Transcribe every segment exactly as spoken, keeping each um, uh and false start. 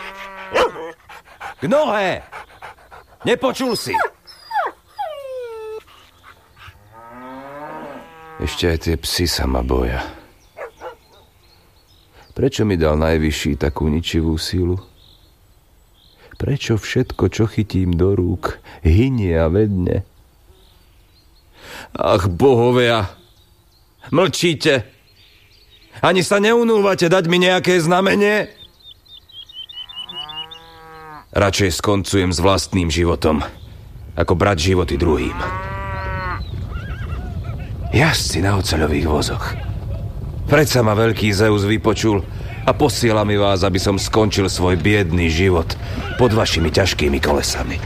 K nohe! Nepočul si? Ešte aj tie psi sa ma boja. Prečo mi dal najvyšší takú ničivú sílu? Prečo všetko, čo chytím do rúk, hynie a vedne? Ach, bohovia! Mlčíte! Ani sa neunúvate dať mi nejaké znamenie? Radšej skoncujem s vlastným životom, ako brať životy druhým. Jazdci na oceľových vozoch. Predsa ma veľký Zeus vypočul a posiela mi vás, aby som skončil svoj biedný život pod vašimi ťažkými kolesami.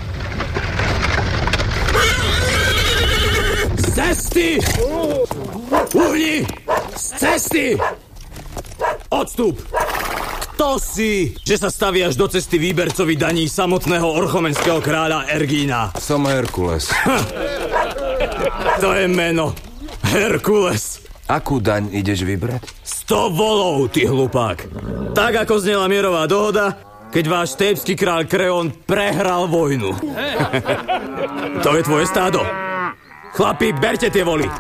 Z cesty! Uhni! Z cesty! Odstup! Kto si, že sa staviaš do cesty výbercovi daní samotného orchomenského kráľa Ergína? Som Herkules. To je meno. Herkules. Akú daň ideš vybrať? Sto volov, ty hlupák. Tak ako znela mierová dohoda, keď váš tébsky kráľ Kreón prehral vojnu. To je tvoje stádo. Chlapi, berte tie voly.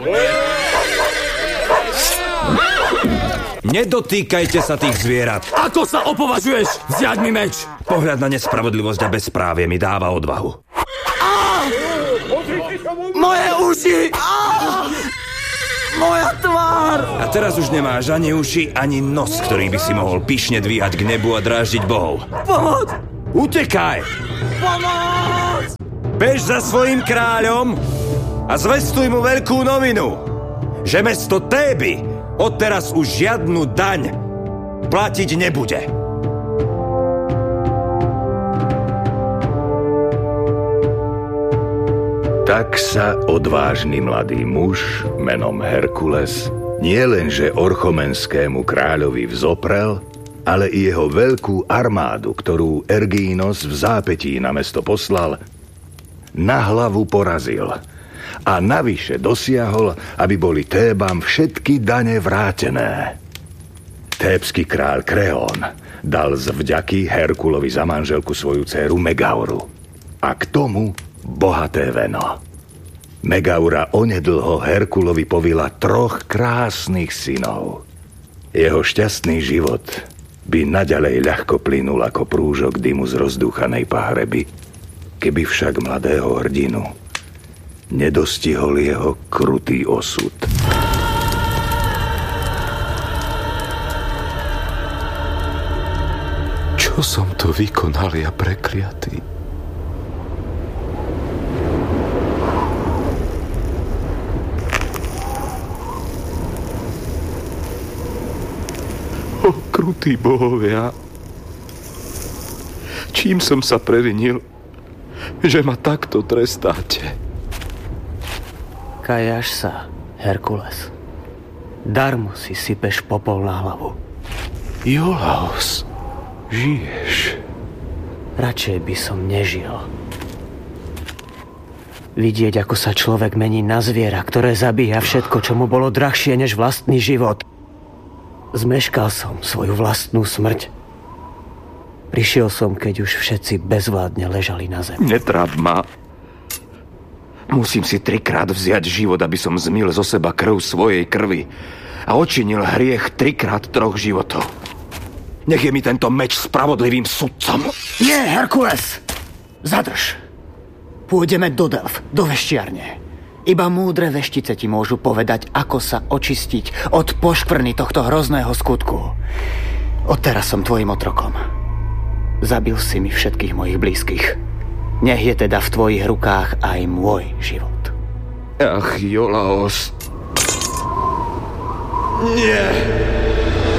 Nedotýkajte sa tých zvierat. Ako sa opovažuješ? Vziať mi meč. Pohľad na nespravodlivosť a bezprávie mi dáva odvahu. Á! Moje uši! Á! Moja tvár! A teraz už nemáš ani uši, ani nos, ktorý by si mohol pyšne dvíhať k nebu a dráždiť bohov. Pomoc! Utekaj! Pomoc! Bež za svojím kráľom a zvestuj mu veľkú novinu, že mesto Téby odteraz už žiadnu daň platiť nebude. Tak sa odvážny mladý muž menom Herkules nielenže orchomenskému kráľovi vzoprel, ale i jeho veľkú armádu, ktorú Ergínos v zápätí na mesto poslal, na hlavu porazil a navyše dosiahol, aby boli Tébam všetky dane vrátené. Tébsky kráľ Kreón dal z vďaky Herkulovi za manželku svoju dcéru Megauru a k tomu bohaté veno. Megaura onedlho Herkulovi povila troch krásnych synov. Jeho šťastný život by naďalej ľahko plynul ako prúžok dymu z rozdúchanej pahreby, keby však mladého hrdinu nedostihol jeho krutý osud. Čo som to vykonal, ja prekliatý? O, krutí bohovia, čím som sa previnil, že ma takto trestáte? Kajáš sa, Herkules. Darmo si sypeš popol na hlavu. Iolaos, žiješ? Radšej by som nežil. Vidieť, ako sa človek mení na zviera, ktoré zabíja všetko, čo mu bolo drahšie než vlastný život. Zmeškal som svoju vlastnú smrť. Prišiel som, keď už všetci bezvládne ležali na zemi. Netráp ma. Musím si trikrát vziať život, aby som zmil zo seba krv svojej krvi a odčinil hriech trikrát troch životov. Nech je mi tento meč spravodlivým sudcom. Nie, Herkules! Zadrž. Pôjdeme do Delf, do veštiarne. Iba múdre veštice ti môžu povedať, ako sa očistiť od poškvrny tohto hrozného skutku. Odteraz som tvojim otrokom. Zabil si mi všetkých mojich blízkych. Nech je teda v tvojich rukách aj môj život. Ach, Iolaos. Nie!